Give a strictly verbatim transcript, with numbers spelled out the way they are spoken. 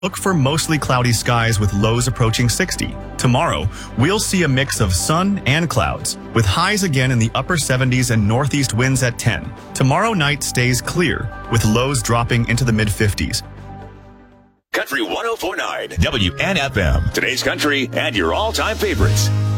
Look for mostly cloudy skies with lows approaching sixty. Tomorrow, we'll see a mix of sun and clouds, with highs again in the upper seventies and northeast winds at ten. Tomorrow night stays clear, with lows dropping into the mid fifties. Country one oh four point nine W N F M. Today's country and your all-time favorites.